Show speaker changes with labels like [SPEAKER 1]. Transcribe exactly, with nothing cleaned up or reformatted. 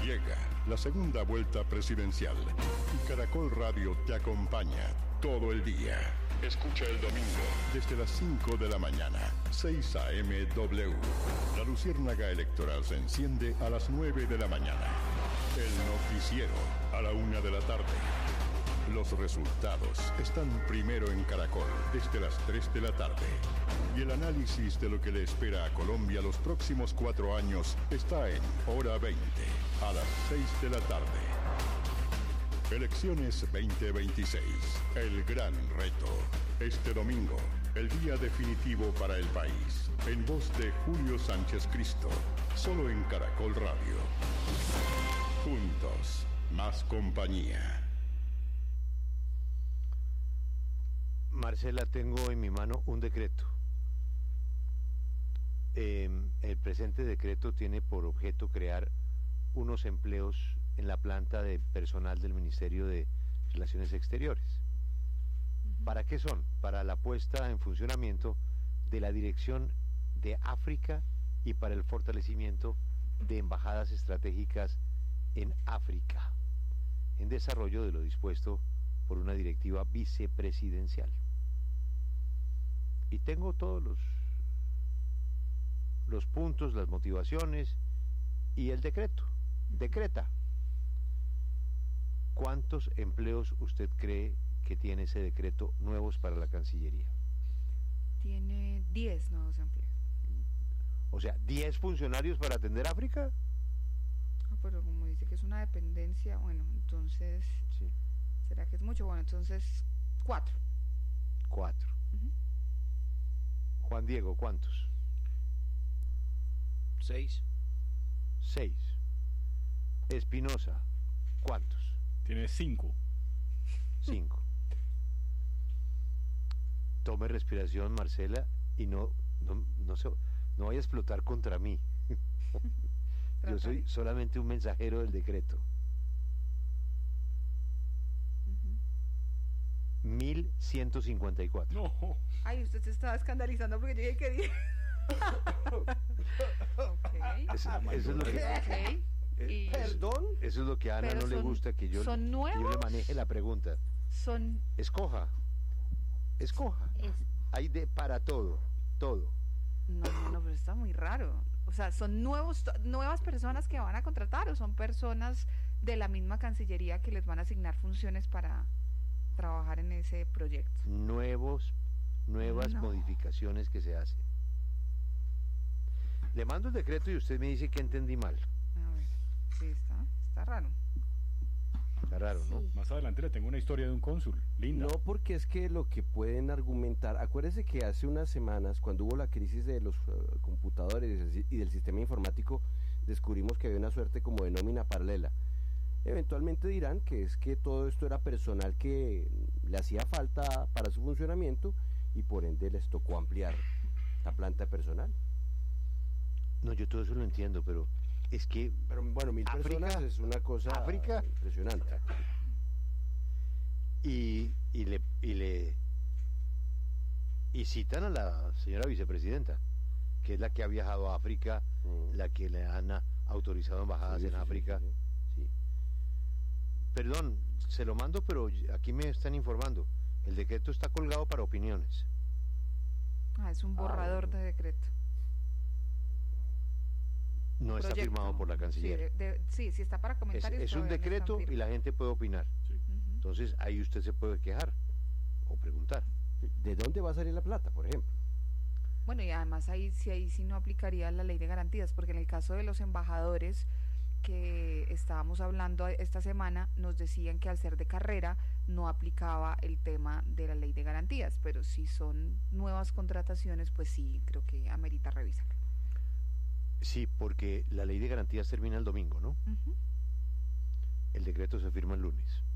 [SPEAKER 1] Llega la segunda vuelta presidencial y Caracol Radio te acompaña todo el día. Escucha el domingo desde las cinco de la mañana, seis a eme doble u. La luciérnaga electoral se enciende a las nueve de la mañana. El noticiero a la una de la tarde. Los resultados están primero en Caracol desde las tres de la tarde. Y el análisis de lo que le espera a Colombia los próximos cuatro años está en Hora veinte, a las seis de la tarde. Elecciones veinte veintiséis, el gran reto. Este domingo, el día definitivo para el país. En voz de Julio Sánchez Cristo, solo en Caracol Radio. Juntos, más compañía.
[SPEAKER 2] Marcela, tengo en mi mano un decreto. Eh, el presente decreto tiene por objeto crear unos empleos en la planta de personal del Ministerio de Relaciones Exteriores. Uh-huh. ¿Para qué son? Para la puesta en funcionamiento de la Dirección de África y para el fortalecimiento de embajadas estratégicas en África, en desarrollo de lo dispuesto por una directiva vicepresidencial. Y tengo todos los los puntos, las motivaciones y el decreto. Decreta. ¿Cuántos empleos usted cree que tiene ese decreto nuevos para la Cancillería?
[SPEAKER 3] Tiene diez nuevos empleos.
[SPEAKER 2] O sea, ¿diez funcionarios para atender África?
[SPEAKER 3] Ah, pero como dice que es una dependencia, bueno, entonces...
[SPEAKER 2] Sí.
[SPEAKER 3] ¿Será que es mucho? Bueno, entonces, cuatro.
[SPEAKER 2] Cuatro. Uh-huh. Juan Diego, ¿cuántos?
[SPEAKER 4] Seis.
[SPEAKER 2] Seis. Espinosa, ¿cuántos?
[SPEAKER 5] Tiene cinco.
[SPEAKER 2] Cinco. Tome respiración, Marcela, y no, no, no, se, no vaya a explotar contra mí. Yo soy solamente un mensajero del decreto. mil ciento cincuenta y cuatro.
[SPEAKER 5] No.
[SPEAKER 3] Ay, usted se estaba escandalizando porque yo dije que dije. Okay.
[SPEAKER 2] Eso, eso es lo que,
[SPEAKER 3] okay.
[SPEAKER 2] eh,
[SPEAKER 4] ¿Perdón?
[SPEAKER 2] Eso es lo que a Ana
[SPEAKER 3] Pero
[SPEAKER 2] no
[SPEAKER 3] son,
[SPEAKER 2] le gusta, que yo,
[SPEAKER 3] ¿son nuevos?
[SPEAKER 2] que yo le maneje la pregunta.
[SPEAKER 3] Son...
[SPEAKER 2] Escoja. Escoja.
[SPEAKER 3] Es...
[SPEAKER 2] Hay de para todo. Todo.
[SPEAKER 3] No, no, no, pero está muy raro. O sea, ¿son nuevos, nuevas personas que van a contratar o son personas de la misma Cancillería que les van a asignar funciones para trabajar en ese proyecto?
[SPEAKER 2] Nuevos, nuevas
[SPEAKER 3] no.
[SPEAKER 2] modificaciones que se hacen. Le mando el decreto y usted me dice que entendí mal.
[SPEAKER 3] A ver, sí, está, está raro.
[SPEAKER 2] Está raro, ¿no?
[SPEAKER 5] Sí. Más adelante le tengo una historia de un cónsul, linda.
[SPEAKER 4] No, porque es que lo que pueden argumentar, acuérdese que hace unas semanas, cuando hubo la crisis de los uh, computadores y del sistema informático, descubrimos que había una suerte como de nómina paralela. Eventualmente dirán que es que todo esto era personal que le hacía falta para su funcionamiento y por ende les tocó ampliar la planta de personal.
[SPEAKER 2] No, yo todo eso lo entiendo, pero es que...
[SPEAKER 4] Pero bueno, mil
[SPEAKER 2] África,
[SPEAKER 4] personas es una cosa
[SPEAKER 2] África,
[SPEAKER 4] impresionante.
[SPEAKER 2] Y, y le y le y citan a la señora vicepresidenta, que es la que ha viajado a África, mm. la que le han autorizado embajadas sí, en sí, África. Sí, sí. Sí. Perdón, se lo mando, pero aquí me están informando. El decreto está colgado para opiniones.
[SPEAKER 3] Ah, es un borrador ah, bueno. de decreto.
[SPEAKER 2] No Proyecto. Está firmado por la Cancillería.
[SPEAKER 3] Sí, de, de, sí, sí está para comentarios.
[SPEAKER 2] Es, es un decreto y la gente puede opinar. Sí. Uh-huh. Entonces ahí usted se puede quejar o preguntar.
[SPEAKER 4] ¿De dónde va a salir la plata, por ejemplo?
[SPEAKER 3] Bueno, y además ahí sí, ahí sí no aplicaría la ley de garantías, porque en el caso de los embajadores que estábamos hablando esta semana, nos decían que al ser de carrera no aplicaba el tema de la ley de garantías, pero si son nuevas contrataciones, pues sí, creo que amerita revisarlo.
[SPEAKER 2] Sí, porque la ley de garantías termina el domingo, ¿no? Uh-huh. El decreto se firma el lunes.